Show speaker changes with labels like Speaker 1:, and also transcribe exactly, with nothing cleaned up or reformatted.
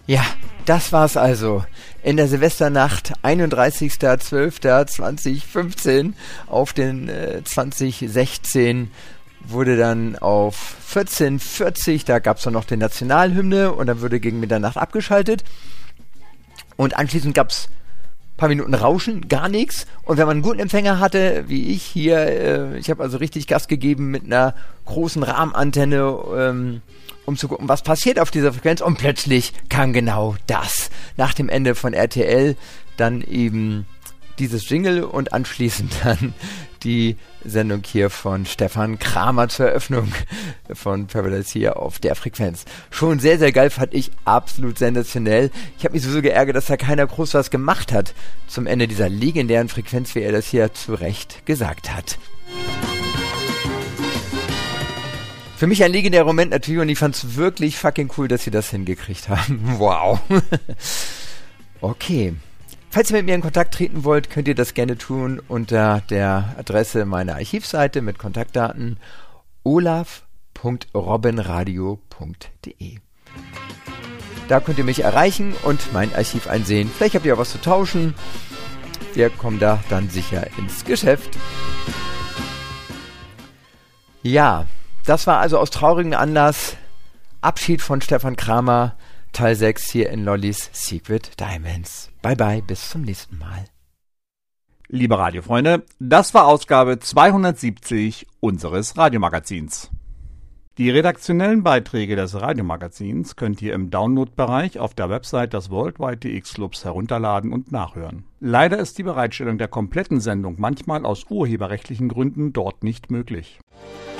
Speaker 1: Ja, das war's also. In der Silvesternacht, einunddreißigster zwölfter zweitausendfünfzehn auf den äh, zwanzig sechzehn wurde dann auf vierzehn vierzig, da gab's dann noch die Nationalhymne und dann wurde gegen Mitternacht abgeschaltet. Und anschließend gab's ein paar Minuten Rauschen, gar nichts. Und wenn man einen guten Empfänger hatte, wie ich hier, äh, ich habe also richtig Gas gegeben mit einer großen Rahmenantenne, ähm, um zu gucken, was passiert auf dieser Frequenz. Und plötzlich kam genau das. Nach dem Ende von R T L dann eben dieses Jingle und anschließend dann die Sendung hier von Stefan Kramer zur Eröffnung von Paradise hier auf der Frequenz. Schon sehr, sehr geil, fand ich, absolut sensationell. Ich habe mich so geärgert, dass da keiner groß was gemacht hat zum Ende dieser legendären Frequenz, wie er das hier zu Recht gesagt hat. Für mich ein legendärer Moment natürlich und ich fand es wirklich fucking cool, dass sie das hingekriegt haben. Wow. Okay. Falls ihr mit mir in Kontakt treten wollt, könnt ihr das gerne tun unter der Adresse meiner Archivseite mit Kontaktdaten olaf punkt robbenradio punkt de. Da könnt ihr mich erreichen und mein Archiv einsehen. Vielleicht habt ihr auch was zu tauschen. Wir kommen da dann sicher ins Geschäft. Ja, das war also aus traurigem Anlass Abschied von Stefan Kramer, Teil sechs hier in Lollys Secret Diamonds. Bye bye, bis zum nächsten Mal.
Speaker 2: Liebe Radiofreunde, das war Ausgabe zweihundertsiebzig unseres Radiomagazins. Die redaktionellen Beiträge des Radiomagazins könnt ihr im Download-Bereich auf der Website des Worldwide D X Clubs herunterladen und nachhören. Leider ist die Bereitstellung der kompletten Sendung manchmal aus urheberrechtlichen Gründen dort nicht möglich.